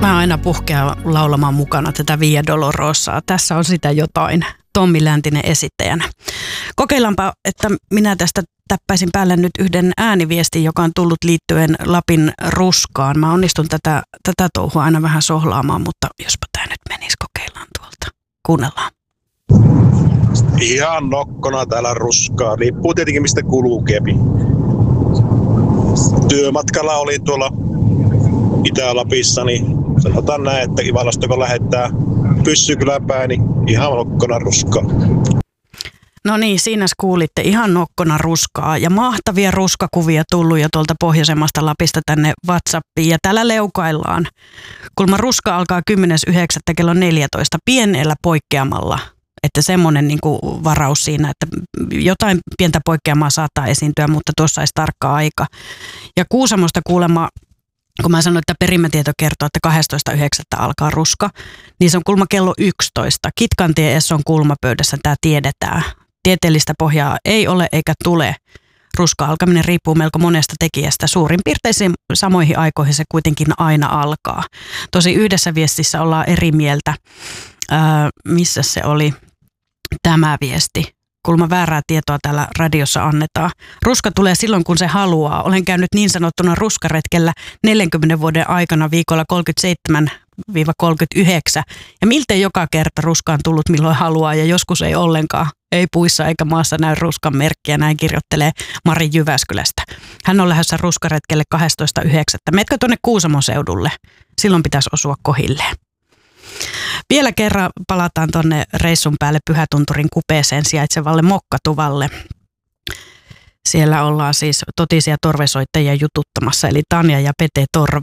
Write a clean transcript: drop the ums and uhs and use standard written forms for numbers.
Mä aina puhkean laulamaan mukana tätä Via Dolorosaa. Tässä on sitä jotain. Tommi Läntinen esittäjänä. Kokeillaanpa, että minä tästä täppäisin päälle nyt yhden ääniviestin, joka on tullut liittyen Lapin ruskaan. Mä onnistun tätä touhua aina vähän sohlaamaan, mutta jospa tää nyt menisi, kokeillaan tuolta. Kuunnellaan. Ihan nokkona täällä ruskaa. Riippuu tietenkin mistä kulkeepi. Työmatkalla oli tuolla Itä-Lapissa, niin sanotaan näin, että Ivalasta kun lähettää Pyssykylän päin, niin ihan nokkona ruskaa. No niin, siinä kuulitte ihan nokkona ruskaa ja mahtavia ruskakuvia tullut jo tuolta pohjoisemmasta Lapista tänne WhatsAppiin ja täällä leukaillaan. Kulma ruska alkaa 10.9. kello 14 pienellä poikkeamalla, että semmoinen niin kuin varaus siinä, että jotain pientä poikkeamaa saattaa esiintyä, mutta tuossa olisi tarkka aika. Ja Kuusamosta kuulemma, kun mä sanoin, että perimätieto kertoo, että 12.9. alkaa ruska, niin se on kulma kello 11. Kitkantie Esson kulmapöydässä tämä tiedetään. Tieteellistä pohjaa ei ole eikä tule. Ruska alkaminen riippuu melko monesta tekijästä. Suurin piirtein samoihin aikoihin se kuitenkin aina alkaa. Tosi yhdessä viestissä ollaan eri mieltä. Missä se oli tämä viesti? Kulma väärää tietoa täällä radiossa annetaan. Ruska tulee silloin, kun se haluaa. Olen käynyt niin sanottuna ruskaretkellä 40 vuoden aikana viikolla 37-39. Ja miltei joka kerta ruska on tullut milloin haluaa ja joskus ei ollenkaan. Ei puissa eikä maassa näy ruskan merkkiä, näin kirjoittelee Mari Jyväskylästä. Hän on lähdössä ruskaretkelle 12.9. Metkö tuonne Kuusamon seudulle? Silloin pitäisi osua kohilleen. Vielä kerran palataan tuonne reissun päälle Pyhätunturin kupeeseen sijaitsevalle Mokkatuvalle. Siellä ollaan siis totisia torvesoittajia jututtamassa, eli Tanja ja Pete